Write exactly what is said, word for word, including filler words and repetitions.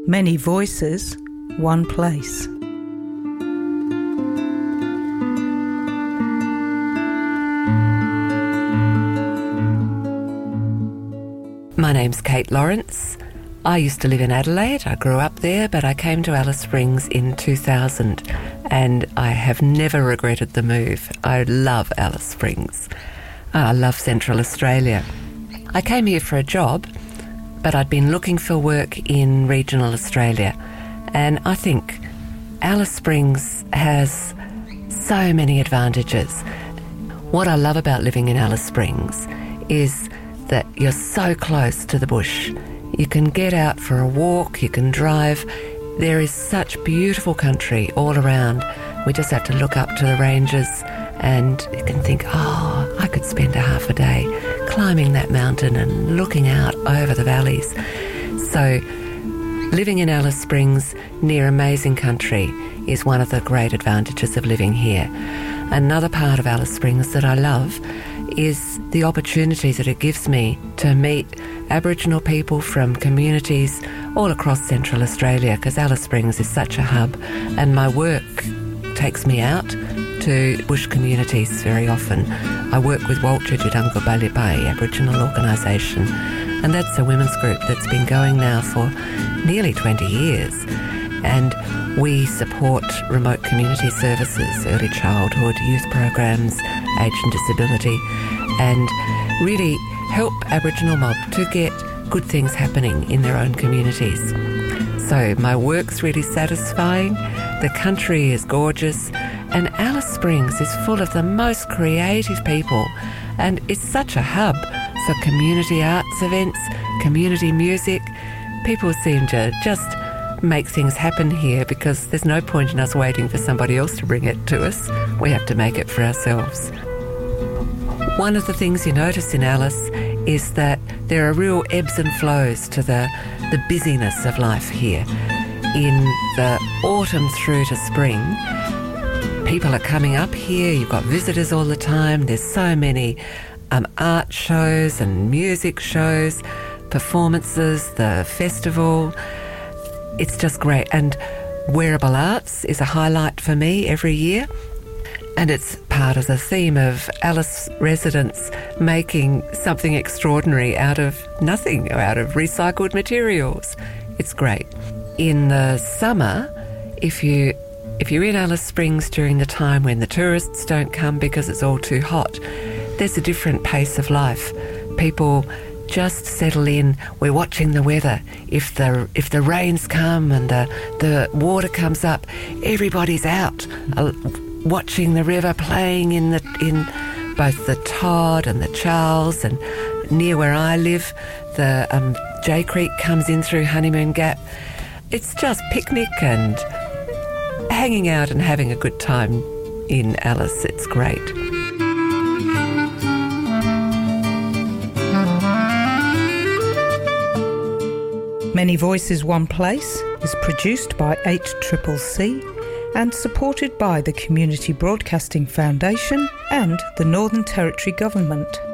Many voices, one place. My name's Kate Lawrence. I used to live in Adelaide. I grew up there, but I came to Alice Springs in two thousand, and I have never regretted the move. I love Alice Springs. I love Central Australia. I came here for a job, but I'd been looking for work in regional Australia, and I think Alice Springs has so many advantages. What I love about living in Alice Springs is that you're so close to the bush. You can get out for a walk, you can drive. There is such beautiful country all around. We just have to look up to the ranges and you can think, oh, I could spend a half a day climbing that mountain and looking out over the valleys. So living in Alice Springs near amazing country is one of the great advantages of living here. Another part of Alice Springs that I love is the opportunities that it gives me to meet Aboriginal people from communities all across Central Australia, because Alice Springs is such a hub, and my work takes me out to bush communities very often. I work with Walcha Judunga Balibai Aboriginal organisation, and that's a women's group that's been going now for nearly twenty years. And we support remote community services, early childhood, youth programs, age and disability, and really help Aboriginal mob to get good things happening in their own communities. So my work's really satisfying, the country is gorgeous, and Alice Springs is full of the most creative people, and it's such a hub for community arts events, community music. People seem to just make things happen here because there's no point in us waiting for somebody else to bring it to us. We have to make it for ourselves. One of the things you notice in Alice is that there are real ebbs and flows to the, the busyness of life here. In the autumn through to spring, people are coming up here, you've got visitors all the time, there's so many um, art shows and music shows, performances, the festival. It's just great. And Wearable Arts is a highlight for me every year. And it's part of the theme of Alice residents making something extraordinary out of nothing, or out of recycled materials. It's great. In the summer, if, you, if you're in Alice Springs during the time when the tourists don't come because it's all too hot, there's a different pace of life. People just settle in. We're watching the weather. If the if the rains come and the, the water comes up, everybody's out uh, watching the river, playing in the in both the Todd and the Charles, and near where I live, the um, J Creek comes in through Honeymoon Gap. It's just picnic and hanging out and having a good time in Alice. It's great. Many Voices, One Place is produced by eight C C C and supported by the Community Broadcasting Foundation and the Northern Territory Government.